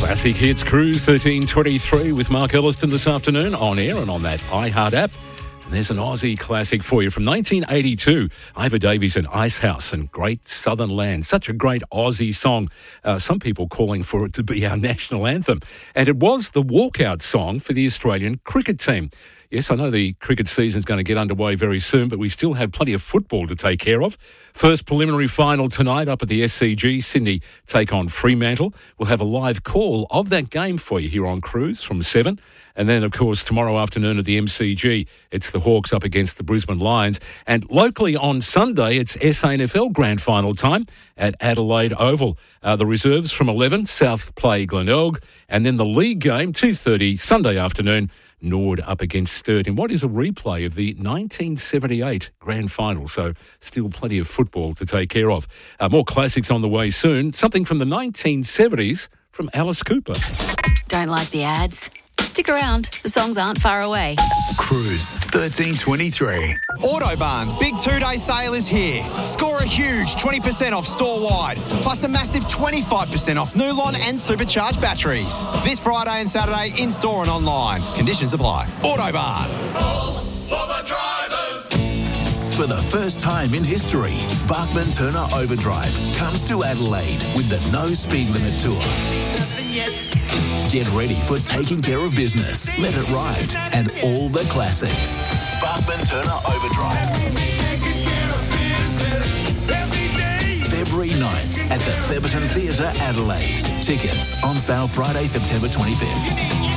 Classic Hits Cruise 1323 with Mark Elliston this afternoon on air and on that iHeart app. And there's an Aussie classic for you from 1982. Ivor Davies and Icehouse and Great Southern Land. Such a great Aussie song. Some people calling for it to be our national anthem. And it was the walkout song for the Australian cricket team. Yes, I know the cricket season's going to get underway very soon, but we still have plenty of football to take care of. First preliminary final tonight up at the SCG. Sydney take on Fremantle. We'll have a live call of that game for you here on Cruise from 7. And then, of course, tomorrow afternoon at the MCG, it's the Hawks up against the Brisbane Lions. And locally on Sunday, it's SANFL Grand Final time at Adelaide Oval. The reserves from 11, South play Glenelg. And then the league game, 2:30 Sunday afternoon, Nord up against Sturt in what is a replay of the 1978 Grand Final. So still plenty of football to take care of. More classics on the way soon. Something from the 1970s from Alice Cooper. Don't like the ads? Stick around. The songs aren't far away. Cruise 1323. Autobarn's big 2-day sale is here. Score a huge 20% off store-wide, plus a massive 25% off Nulon and supercharged batteries. This Friday and Saturday in-store and online. Conditions apply. Autobarn. All for the drivers. For the first time in history, Bachman Turner Overdrive comes to Adelaide with the No Speed Limit Tour. Get ready for Taking Care of Business, Let It Ride, and all the classics. Bachman Turner Overdrive. February 9th at the Theberton Theatre, Adelaide. Tickets on sale Friday, September 25th.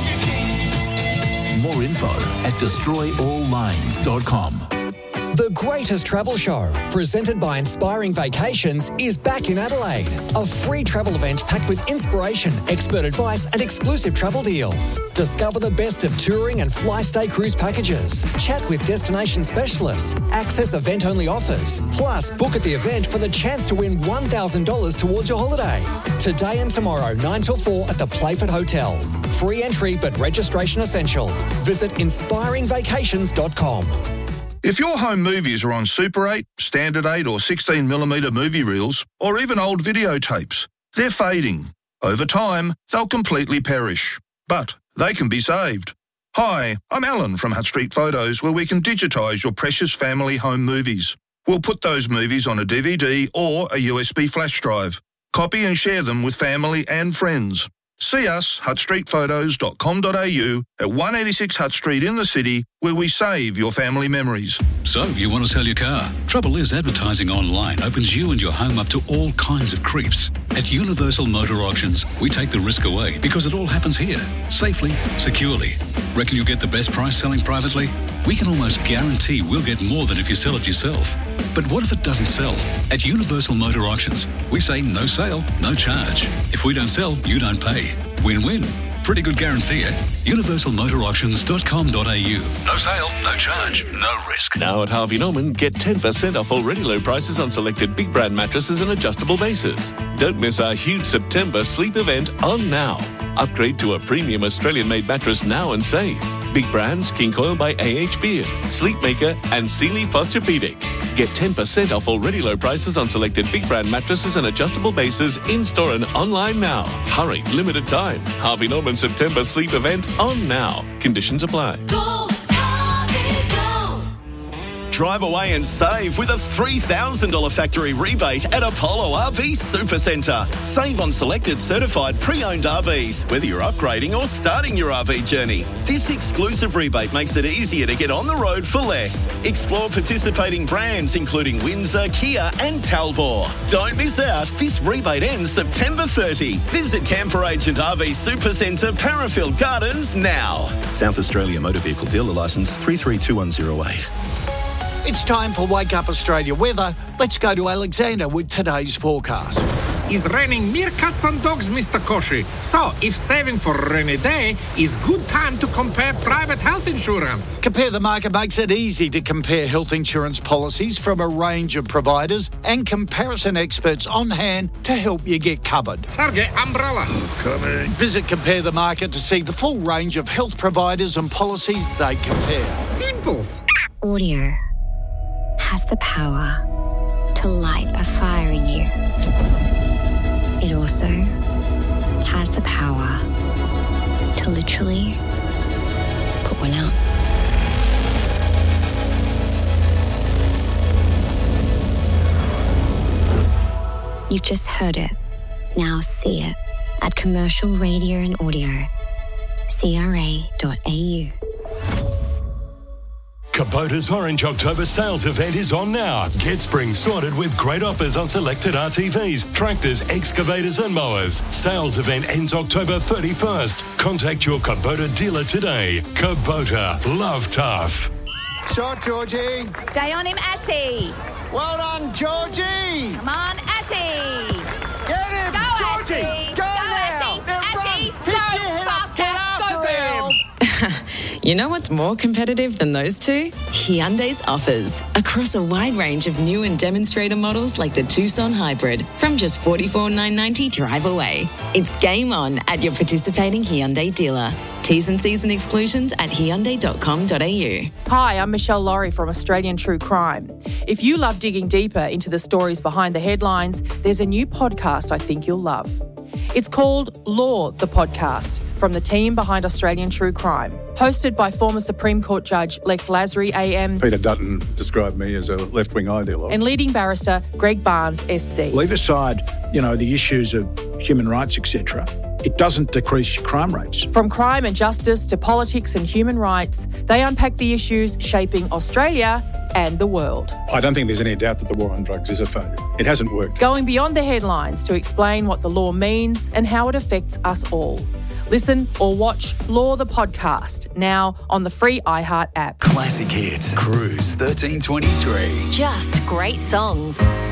More info at destroyalllines.com. The Greatest Travel Show, presented by Inspiring Vacations, is back in Adelaide. A free travel event packed with inspiration, expert advice and exclusive travel deals. Discover the best of touring and fly-stay cruise packages. Chat with destination specialists. Access event-only offers. Plus, book at the event for the chance to win $1,000 towards your holiday. Today and tomorrow, 9 till 4 at the Playford Hotel. Free entry but registration essential. Visit inspiringvacations.com. If your home movies are on Super 8, Standard 8 or 16mm movie reels, or even old videotapes, they're fading. Over time, they'll completely perish. But they can be saved. Hi, I'm Alan from Hutt Street Photos, where we can digitise your precious family home movies. We'll put those movies on a DVD or a USB flash drive. Copy and share them with family and friends. See us, huttstreetphotos.com.au at 186 Hutt Street in the city, where we save your family memories. So, you want to sell your car? Trouble is, advertising online opens you and your home up to all kinds of creeps. At Universal Motor Auctions, we take the risk away because it all happens here, safely, securely. Reckon you'll get the best price selling privately? We can almost guarantee we'll get more than if you sell it yourself. But what if it doesn't sell? At Universal Motor Auctions, we say no sale, no charge. If we don't sell, you don't pay. Win-win. Pretty good guarantee, eh? universalmotorauctions.com.au. No sale, no charge, no risk. Now at Harvey Norman, get 10% off already low prices on selected big brand mattresses and adjustable bases. Don't miss our huge September sleep event on now. Upgrade to a premium Australian-made mattress now and save. Big brands, King Coil by AH Beard, Sleepmaker and Sealy Posturepedic. Get 10% off already low prices on selected big brand mattresses and adjustable bases in-store and online now. Hurry, limited time. Harvey Norman September sleep event on now. Conditions apply. Drive away and save with a $3,000 factory rebate at Apollo RV Supercentre. Save on selected certified pre-owned RVs, whether you're upgrading or starting your RV journey. This exclusive rebate makes it easier to get on the road for less. Explore participating brands including Windsor, Kia and Talbot. Don't miss out. This rebate ends September 30. Visit Camper Agent RV Supercentre, Parafield Gardens now. South Australia Motor Vehicle Dealer Licence 332108. It's time for Wake Up Australia weather. Let's go to Alexander with today's forecast. It's raining meerkats and dogs, Mr. Koshi. So, if saving for a rainy day is good time to compare private health insurance. Compare the Market makes it easy to compare health insurance policies from a range of providers and comparison experts on hand to help you get covered. Sergey, umbrella. Coming. Visit Compare the Market to see the full range of health providers and policies they compare. Simples. Audio has the power to light a fire in you. It also has the power to literally put one out. You've just heard it. Now see it at Commercial Radio and Audio, CRA.au. Kubota's Orange October sales event is on now. Get spring sorted with great offers on selected RTVs, tractors, excavators and mowers. Sales event ends October 31st. Contact your Kubota dealer today. Kubota, love tough. Shot, Georgie. Stay on him, Ashy. Well done, Georgie. Come on, Ashy. Get him, Go, Georgie. Ashy. Go Ashy. now. Ashy, Run. go Keep your head up. faster. Get after Go, them. girl. You know what's more competitive than those two? Hyundai's offers. Across a wide range of new and demonstrator models like the Tucson Hybrid from just $44,990 drive away. It's game on at your participating Hyundai dealer. T's and C's and exclusions at hyundai.com.au. Hi, I'm Michelle Laurie from Australian True Crime. If you love digging deeper into the stories behind the headlines, there's a new podcast I think you'll love. It's called Law, the Podcast, from the team behind Australian True Crime. Hosted by former Supreme Court Judge Lex Lasry AM Peter Dutton described me as a left-wing ideologue. and leading barrister Greg Barnes SC. Leave aside, the issues of human rights, etc. It doesn't decrease your crime rates. From crime and justice to politics and human rights, they unpack the issues shaping Australia and the world. I don't think there's any doubt that the war on drugs is a failure. It hasn't worked. Going beyond the headlines to explain what the law means and how it affects us all. Listen or watch Law the Podcast, now on the free iHeart app. Classic hits. Cruise 1323. Just great songs.